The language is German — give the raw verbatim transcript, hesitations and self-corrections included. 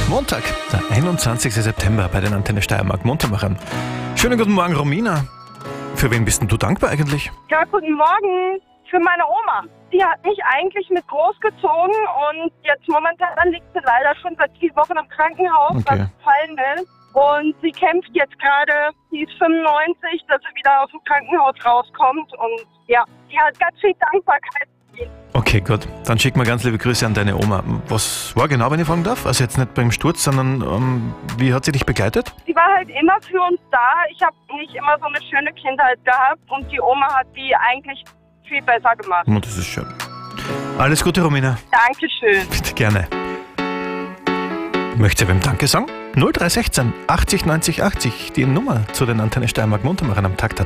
Montag, der einundzwanzigste September bei den Antenne Steiermark Muntermachern. Schönen guten Morgen, Romina. Für wen bist denn du dankbar eigentlich? Ja, guten Morgen. Für meine Oma. Die hat mich eigentlich mit großgezogen und jetzt momentan liegt sie leider schon seit vier Wochen im Krankenhaus, Okay. was fallen will. Und sie kämpft jetzt gerade, sie ist fünfundneunzig, dass sie wieder aus dem Krankenhaus rauskommt. Und ja, die hat ganz viel Dankbarkeit. Okay, gut. Dann schick mal ganz liebe Grüße an deine Oma. Was war genau, wenn ich fragen darf? Also jetzt nicht beim Sturz, sondern ähm, wie hat sie dich begleitet? Sie war halt immer für uns da. Ich habe nicht immer so eine schöne Kindheit gehabt und die Oma hat die eigentlich viel besser gemacht. Oh, das ist schön. Alles Gute, Romina. Dankeschön. Bitte gerne. Möchtest du wem Danke sagen? null drei sechzehn achtzig neunzig achtzig, die Nummer zu den Antenne Steiermark Muntermachern am Takt hat.